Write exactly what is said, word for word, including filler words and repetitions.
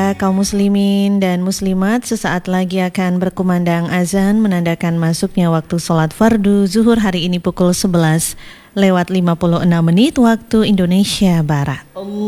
Ya, kaum muslimin dan muslimat, sesaat lagi akan berkumandang azan menandakan masuknya waktu sholat fardu zuhur hari ini pukul sebelas lewat lima puluh enam menit waktu Indonesia Barat.